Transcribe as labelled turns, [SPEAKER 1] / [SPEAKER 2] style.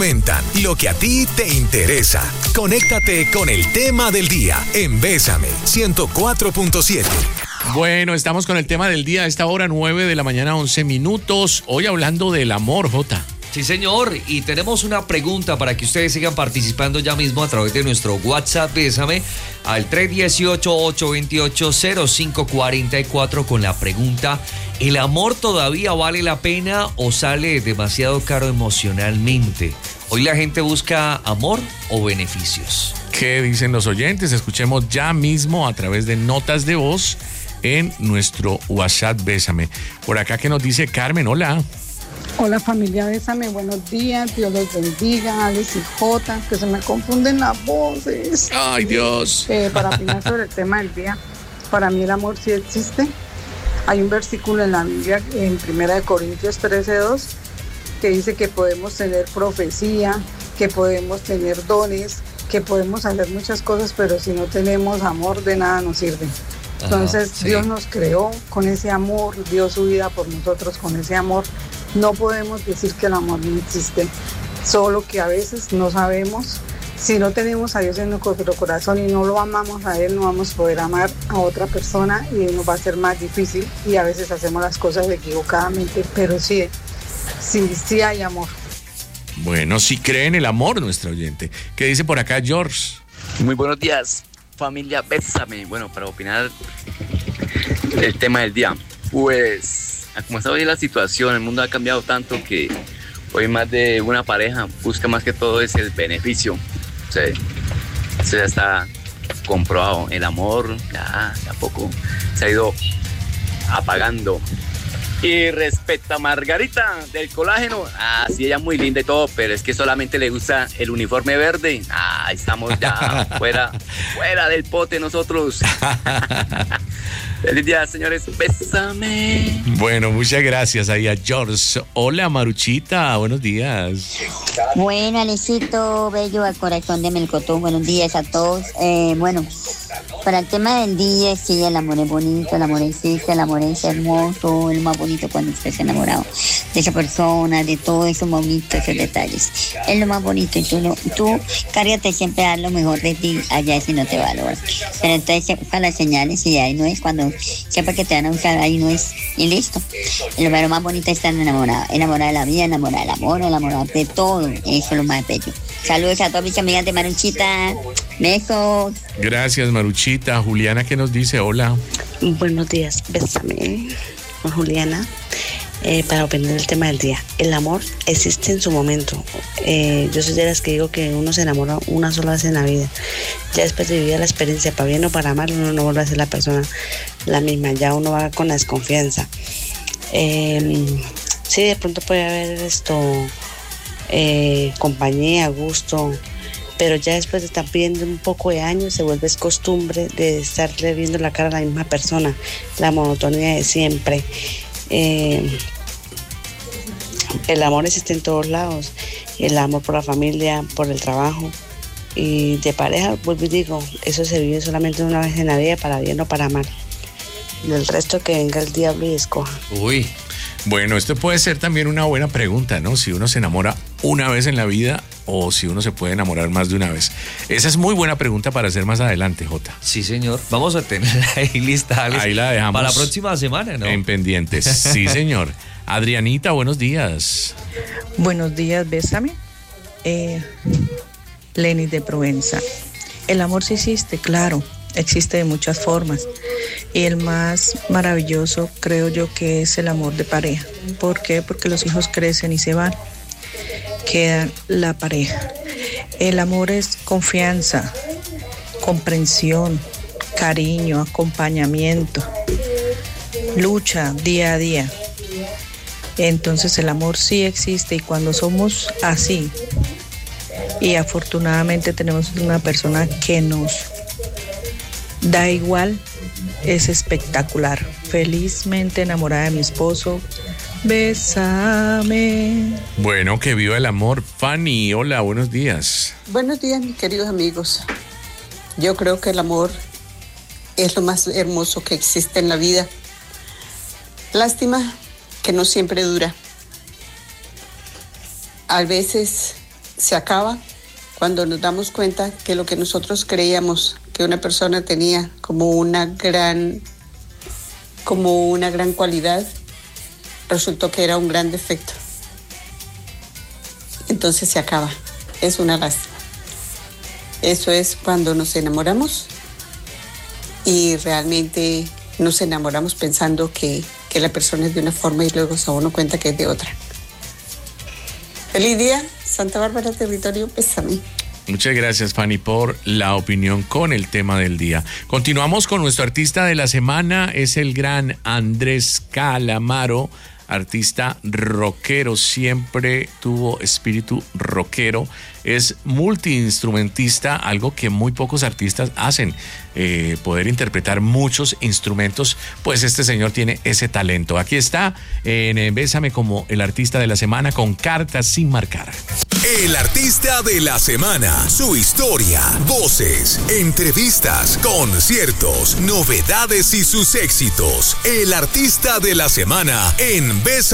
[SPEAKER 1] Cuentan lo que a ti te interesa. Conéctate con el tema del día en Bésame 104.7.
[SPEAKER 2] Bueno, estamos con el tema del día a esta hora, 9 de la mañana, 11 minutos. Hoy hablando del amor, Jota.
[SPEAKER 3] Sí, señor, y tenemos una pregunta para que ustedes sigan participando ya mismo a través de nuestro WhatsApp Bésame al 318-828-0544 con la pregunta: ¿el amor todavía vale la pena o sale demasiado caro emocionalmente? Hoy la gente busca amor o beneficios.
[SPEAKER 2] ¿Qué dicen los oyentes? Escuchemos ya mismo a través de notas de voz en nuestro WhatsApp Bésame. Por acá que nos dice Carmen, hola.
[SPEAKER 4] Hola familia Bésame, buenos días, Dios los bendiga, Alex y Jota, que se me confunden las voces.
[SPEAKER 2] Ay, Dios.
[SPEAKER 4] Para opinar sobre el tema del día, para mí el amor sí existe. Hay un versículo en la Biblia, en 1 Corintios 13:2, que dice que podemos tener profecía, que podemos tener dones, que podemos hacer muchas cosas, pero si no tenemos amor, de nada nos sirve. Entonces,
[SPEAKER 3] sí.
[SPEAKER 4] Dios nos creó con ese amor, dio su vida por nosotros con ese amor. No podemos decir que el amor no existe, solo que a veces no sabemos. Si no tenemos a Dios en nuestro corazón y no lo amamos a Él, no vamos a poder amar a otra persona y nos va a ser más difícil, y a veces hacemos las cosas equivocadamente, pero sí hay amor.
[SPEAKER 2] Bueno, si cree en el amor, nuestro oyente. ¿Qué dice por acá George?
[SPEAKER 5] Muy buenos días, familia Bésame. Bueno, para opinar el tema del día, pues como está hoy la situación, el mundo ha cambiado tanto que hoy más de una pareja busca más que todo es el beneficio. O sea, eso ya está comprobado. El amor ya a poco se ha ido apagando. Y respecto a Margarita del colágeno, sí, ella es muy linda y todo, pero es que solamente le gusta el uniforme verde. Estamos ya fuera del pote nosotros. Feliz día, señores. Bésame.
[SPEAKER 2] Bueno, muchas gracias ahí a George. Hola, Maruchita, buenos días.
[SPEAKER 6] Bueno, Alecito, bello al corazón de Melcotón, buenos días a todos. Bueno, para el tema del día, sí, el amor es bonito, el amor existe, el amor es hermoso, es lo más bonito cuando estés enamorado de esa persona, de todos esos momentos, esos detalles. Es lo más bonito y tú cárgate siempre a dar lo mejor de ti, allá si no te valora. Pero entonces, para las señales, y ahí no es cuando siempre que te van a buscar, ahí no es, y listo. Lo más bonito es estar enamorado de la vida, enamorado del amor, enamorado de todo, eso es lo más bello. Saludos a todos mis amigas de Maruchita, besos.
[SPEAKER 2] Gracias, Maruchita. Juliana, ¿qué nos dice? Hola.
[SPEAKER 7] Buenos días, Bésame, con Juliana. Para opinar el tema del día, el amor existe en su momento. Yo soy de las que digo que uno se enamora una sola vez en la vida. Ya después de vivir la experiencia, para bien o para mal, uno no vuelve a ser la persona la misma. Ya uno va con la desconfianza. Sí, de pronto puede haber compañía, gusto, pero ya después de estar viviendo un poco de años se vuelve costumbre de estarle viendo la cara a la misma persona, la monotonía de siempre. El amor existe en todos lados, el amor por la familia, por el trabajo y de pareja, vuelvo y digo, eso se vive solamente una vez en la vida, para bien o para mal. Del resto que venga el diablo y escoja.
[SPEAKER 3] Uy.
[SPEAKER 2] Bueno, esto puede ser también una buena pregunta, ¿no? Si uno se enamora una vez en la vida o si uno se puede enamorar más de una vez. Esa es muy buena pregunta para hacer más adelante, Jota.
[SPEAKER 3] Sí, señor. Vamos a tener ahí lista, Alex.
[SPEAKER 2] Ahí la dejamos.
[SPEAKER 3] Para la próxima semana, ¿no?
[SPEAKER 2] En pendientes. Sí, señor. Adrianita, buenos días.
[SPEAKER 8] Buenos días, Bésame. Lenny de Provenza. El amor sí existe, claro. Existe de muchas formas. Y el más maravilloso creo yo que es el amor de pareja. ¿Por qué? Porque los hijos crecen y se van. Queda la pareja. El amor es confianza, comprensión, cariño, acompañamiento, lucha día a día. Entonces el amor sí existe, y cuando somos así y afortunadamente tenemos una persona que nos da igual, es espectacular. Felizmente enamorada de mi esposo. Bésame.
[SPEAKER 2] Bueno, que viva el amor. Fanny, hola, buenos días.
[SPEAKER 9] Buenos días, mis queridos amigos. Yo creo que el amor es lo más hermoso que existe en la vida. Lástima que no siempre dura. A veces se acaba cuando nos damos cuenta que lo que nosotros creíamos que una persona tenía como una gran cualidad, resultó que era un gran defecto. Entonces se acaba. Es una lástima. Eso es cuando nos enamoramos y realmente nos enamoramos pensando que la persona es de una forma y luego se da uno cuenta que es de otra. Feliz día, Santa Bárbara, territorio, pésame.
[SPEAKER 2] Muchas gracias, Fanny, por la opinión con el tema del día. Continuamos con nuestro artista de la semana, es el gran Andrés Calamaro, artista rockero, siempre tuvo espíritu rockero, es multiinstrumentista, algo que muy pocos artistas hacen, poder interpretar muchos instrumentos, pues este señor tiene ese talento. Aquí está en Bésame como el artista de la semana con Cartas sin marcar.
[SPEAKER 1] El artista de la semana, su historia, voces, entrevistas, conciertos, novedades y sus éxitos. El artista de la semana en Bésame.